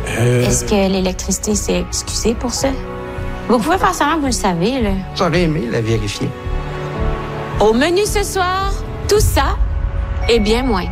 Est-ce que l'électricité s'est excusée pour ça? Vous pouvez faire semblant que vous le savez, là. J'aurais aimé la vérifier. Au menu ce soir, tout ça et bien moins.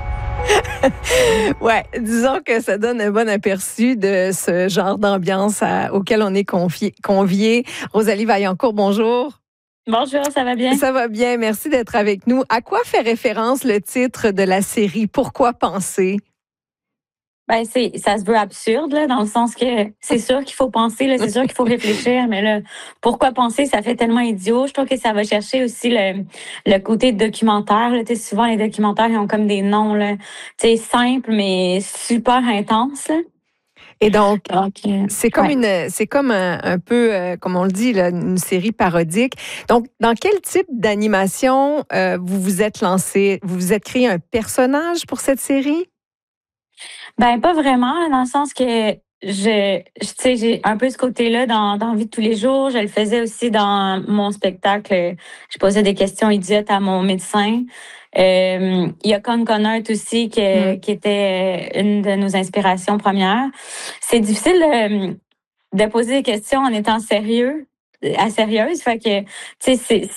Ouais, disons que ça donne un bon aperçu de ce genre d'ambiance auquel on est convié. Rosalie Vaillancourt, bonjour. Bonjour, ça va bien? Ça va bien, merci d'être avec nous. À quoi fait référence le titre de la série? Pourquoi penser? Ben, ça se veut absurde, là, dans le sens que c'est sûr qu'il faut penser, là, c'est sûr qu'il faut réfléchir, mais là, pourquoi penser, ça fait tellement idiot. Je trouve que ça va chercher aussi le côté documentaire, là. Tu sais, souvent, les documentaires, ils ont comme des noms, là, tu sais, simples, mais super intenses, là. Et donc, Donc, c'est comme ouais. c'est comme un peu, comme on le dit, là, une série parodique. Donc, dans quel type d'animation vous vous êtes lancé? Vous vous êtes créé un personnage pour cette série? Ben, pas vraiment, dans le sens que tu sais, j'ai un peu ce côté-là dans la vie de tous les jours. Je le faisais aussi dans mon spectacle. Je posais des questions idiotes à mon médecin. Il y a Con Connor aussi qui était une de nos inspirations premières. C'est difficile de poser des questions en étant sérieuse. Fait que, tu sais,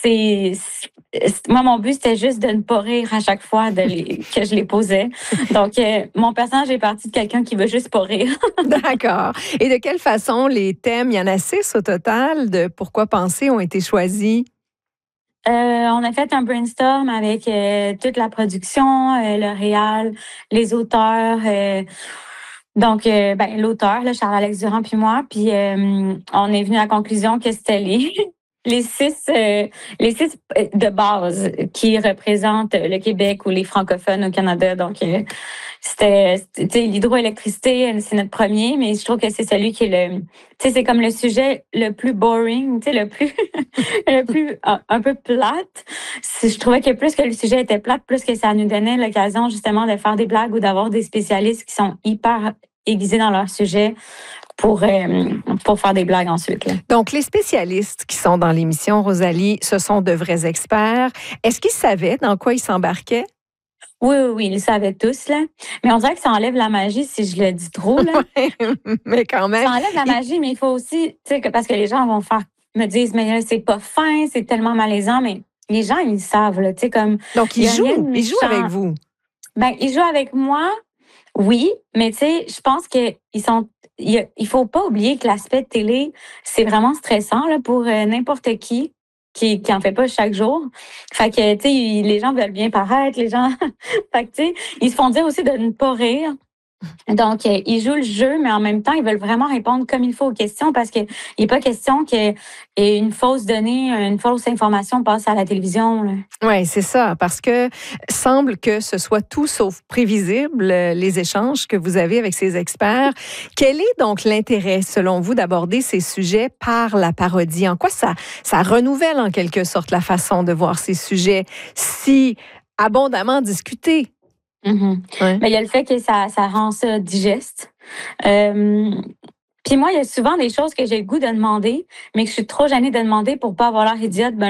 moi, mon but, c'était juste de ne pas rire à chaque fois que je les posais. Donc, mon personnage est parti de quelqu'un qui veut juste pas rire. D'accord. Et de quelle façon les thèmes, il y en a 6 au total, de Pourquoi penser ont été choisis? On a fait un brainstorm avec toute la production, le réal, les auteurs. Donc, l'auteur, là, Charles-Alex Durand, puis moi, puis on est venu à la conclusion que c'était les six de base qui représentent le Québec ou les francophones au Canada. Donc, tu sais, l'hydroélectricité, c'est notre premier, mais je trouve que c'est celui qui est tu sais, c'est comme le sujet le plus boring, tu sais, le plus, le plus un peu plate. Je trouvais que plus que le sujet était plate, plus que ça nous donnait l'occasion justement de faire des blagues ou d'avoir des spécialistes qui sont hyper aiguisés dans leur sujet pour faire des blagues ensuite, là. Donc, les spécialistes qui sont dans l'émission, Rosalie, ce sont de vrais experts. Est-ce qu'ils savaient dans quoi ils s'embarquaient? Oui, ils le savaient tous, là. Mais on dirait que ça enlève la magie si je le dis trop, là. Mais quand même. Ça enlève la magie, mais il faut aussi, tu sais, parce que les gens me disent, mais là, c'est pas fin, c'est tellement malaisant, mais les gens, ils savent, là, tu sais, comme. Donc, ils jouent avec vous. Ben, ils jouent avec moi, oui, mais tu sais, je pense il faut pas oublier que l'aspect de télé, c'est vraiment stressant, là, pour n'importe qui en fait pas chaque jour. Fait que, tu sais, les gens veulent bien paraître, les gens. Fait que, tu sais, ils se font dire aussi de ne pas rire. Donc, ils jouent le jeu, mais en même temps, ils veulent vraiment répondre comme il faut aux questions parce qu'il n'est pas question qu'une fausse donnée, une fausse information passe à la télévision. Oui, c'est ça, parce que semble que ce soit tout sauf prévisible, les échanges que vous avez avec ces experts. Quel est donc l'intérêt, selon vous, d'aborder ces sujets par la parodie? En quoi ça renouvelle en quelque sorte la façon de voir ces sujets si abondamment discutés? Ouais. Mais il y a le fait que ça rend ça digeste. Puis moi, il y a souvent des choses que j'ai le goût de demander, mais que je suis trop gênée de demander pour pas avoir l'air idiote. Ben